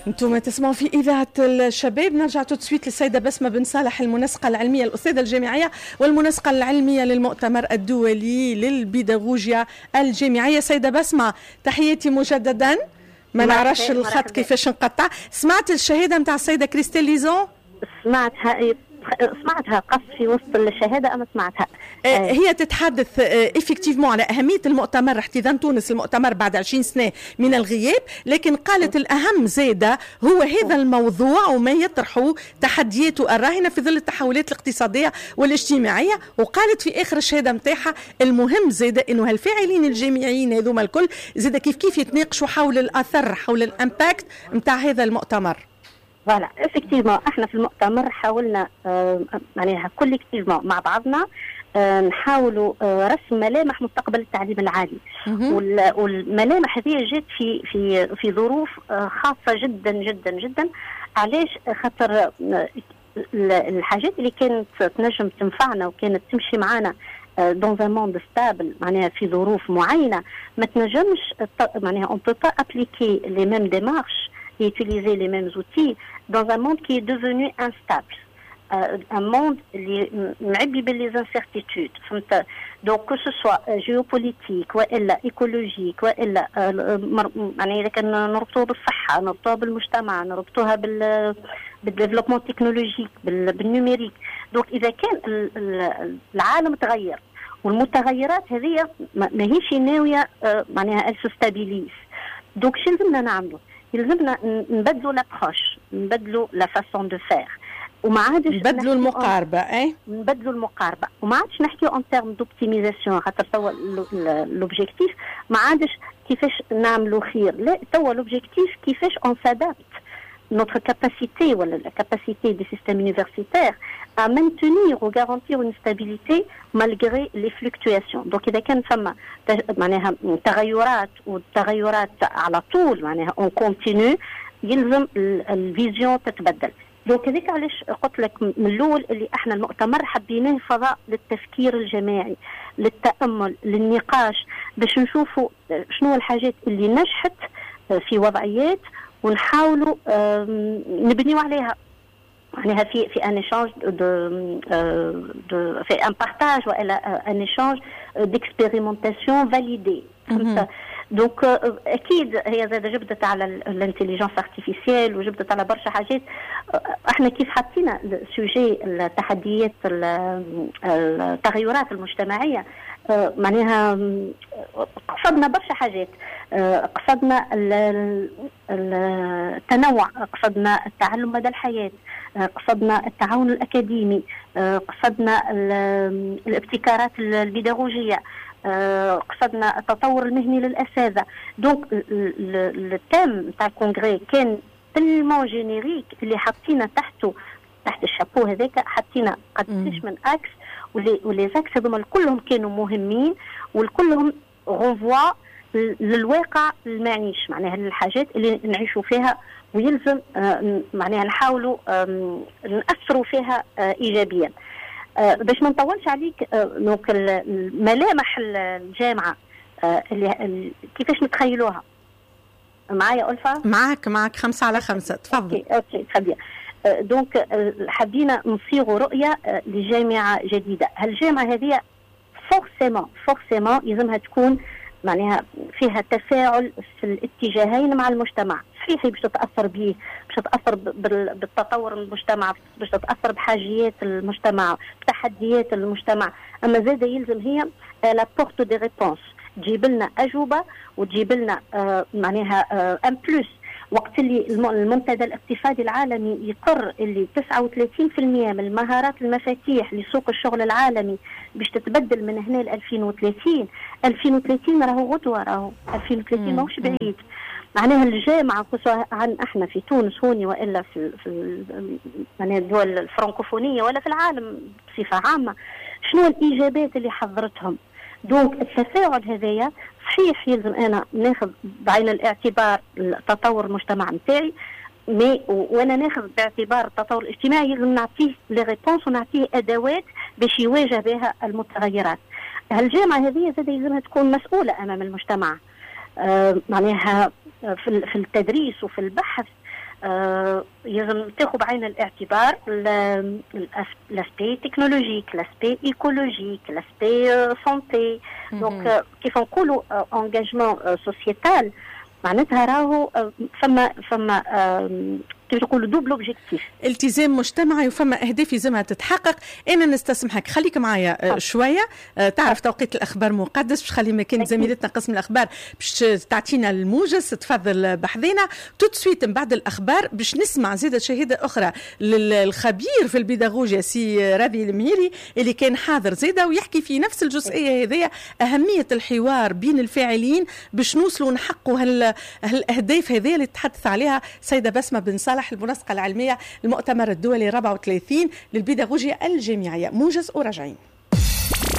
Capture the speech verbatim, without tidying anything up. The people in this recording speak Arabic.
انتم تسمعوا في إذاعة الشباب. نرجع تسويت للسيدة بسمة بن صالح، المنسقة العلمية الأستاذة الجامعية والمنسقة العلمية للمؤتمر الدولي للبيداغوجيا الجامعية. سيدة بسمة تحياتي مجددا. ما نعرفش الخط كيفاش نقطع. سمعت الشهادة متاع السيدة كريستيل ليزون؟ سمعتها سمعتها قص في وسط الشهادة أما سمعتها. آه هي تتحدث إفكتيفمون على أهمية المؤتمر، احتضان تونس المؤتمر بعد عشرين سنة من الغياب، لكن قالت الأهم زادة هو هذا الموضوع وما يطرحه تحدياته الراهنة في ظل التحولات الاقتصادية والاجتماعية. وقالت في آخر الشهادة متاعها المهم زادة إنه هالفاعلين الجامعيين هذوما الكل زادة كيف كيف يتناقشوا حول الأثر، حول الإمباكت متاع هذا المؤتمر. فوالا افكتيفمون احنا في المؤتمر حاولنا آه معناها كوليكتيفمون مع بعضنا آه نحاولوا آه رسم ملامح مستقبل التعليم العالي، والملامح هذه جات في في في ظروف آه خاصه جدا جدا جدا. علاش؟ خاطر آه الحاجات اللي كانت تنجم تنفعنا وكانت تمشي معنا dans un monde stable معناها في ظروف معينه ما تنجمش معناها on peut pas appliquer les mêmes démarches et utiliser les mêmes outils dans un monde qui est devenu instable, euh, un monde معبي باللي incertitudes. فهمت؟ donc que ce soit géopolitique والا écologique والا يعني اذا كان نربطوه بالصحه، نربطوها بالمجتمع، نربطوها بال بالديفلوبمون تكنولوجيك، بالنيوميريك. دونك اذا كان العالم تغير والمتغيرات هذه ماهيش ناويه معناها السستابيليز، دونك شنو لازمنا نعملوا؟ يلزمنا نبدلوا لابروش، نبدلوا لا فاسون دو فير، وما عادش نبدلوا المقاربه. اي نبدلوا المقاربه وما عادش نحكيو اون تيرم دوبتيميزاسيون، خاطر توا لوبجيكتيف ما عادش كيفاش نعملوا خير، لا توا لوبجيكتيف كيفاش اون سادابت notre capacité ou la capacité des systèmes universitaires à maintenir ou garantir une stabilité malgré les fluctuations. Donc إذا كان فما معناها تغيرات والتغيرات على طول معناها on continue يلزم الفيزيون تتبدل. دونك هذيك علاش قلت لك من الأول اللي احنا المؤتمر حبيناه فضاء للتفكير الجماعي، للتأمل، للنقاش، باش نشوفوا شنو الحاجات اللي نجحت في وضعيات ونحاولوا نبنيو عليها معناها في في ان ايشانج دو دو في ان بارتاج والا ان ايشانج ديكسبيريمونتاسيون فاليدي. دونك اكيد هي زاد جبدت على الانتليجنس ارتيفيسيال وجبدت على برشا حاجات. احنا كيف حطينا السوجي التحديات التغيرات المجتمعيه معناها قصدنا برشا حاجات، قصدنا التنوع، قصدنا التعلم مدى الحياة، قصدنا التعاون الأكاديمي، قصدنا الابتكارات البيداغوجية، قصدنا التطور المهني للأساتذة. دونك التام نتاع الكونغري كان تلمون جينيريك اللي حطينا تحته تحت الشابو هذاك حطينا قديش من اكس، ولي زاكس هذوما كلهم كانوا مهمين والكلهم غونفوا للواقع المعنيش، معناها الحاجات اللي نعيشوا فيها ويلزم معناها نحاولوا نأثروا فيها إيجابيا. باش ما نطولش عليك دونك الملامح الجامعة اللي كيفاش نتخيلوها معايا ألفا؟ معك معك خمسة على خمسة تفضل. أوكي أوكي خبير. دونك حبينا نصيغوا رؤية لجامعة جديدة. هالجامعة هذه فورسيمون فورسيمون يلزمها تكون معناها فيها تفاعل في الاتجاهين مع المجتمع. صحيح باش تتأثر به، باش تتأثر بالتطور المجتمع، باش تتأثر بحاجيات المجتمع، بتحديات المجتمع، أما زاد يلزم هي لا بورت دي ريبونس، تجيب لنا أجوبة وتجيب لنا آه معناها ان آه بلوس. وقت اللي المنتدى الاقتصادي العالمي يقر اللي تسعة وثلاثين بالمئة من المهارات المفاتيح لسوق الشغل العالمي باش تتبدل من هنا ل ألفين وثلاثين، ألفين وثلاثين راهو غدوة، راهو ألفين وثلاثين ماهوش بعيد. معناها الجامعة خصوصا عن احنا في تونس هوني والا في في معناها الدول الفرنكوفونية ولا في العالم بصفة عامة، شنو الإيجابيات اللي حضرتهم؟ دونك التفاعل هذايا صحيح يلزم انا ناخذ بعين الاعتبار تطور المجتمع نتاعي، مي وانا ناخذ باعتبار التطور الاجتماعي يلزم نعطيه لي ريبونس ونعطيه ادوات باش يواجه بها المتغيرات. هالجامعه هذه زاد يلزمها تكون مسؤوله امام المجتمع، آه معناها في في التدريس وفي البحث، يلزم تاخذ بعين الاعتبار لاسبي تكنولوجيك، لاسبي ايكولوجيك، لاسبي سونتي. دونك كيف نقولوا انجاجمون سوسيتال معناتها راهو فما فما كيف تقولوا دوبل اوبجيكتيف، التزام مجتمعي وفما اهداف يلزمها تتحقق. انا نستسمحك خليك معايا شويه، تعرف توقيت الاخبار مقدس، باش خلي مكان زميلتنا قسم الاخبار باش تعطينا الموجز. تفضل بحذينا توت سويت من بعد الاخبار باش نسمع زياده شهاده اخرى للخبير في البيداغوجيا سي راضي المهيري اللي كان حاضر زيده ويحكي في نفس الجزئيه هذه، اهميه الحوار بين الفاعلين باش نوصلوا نحققوا هالاهداف هذه اللي تحدث عليها سيده بسمه بن صالح، المنسقة العلمية المؤتمر الدولي أربعة وثلاثين للبيداغوجيا الجامعية. موجز وراجعين.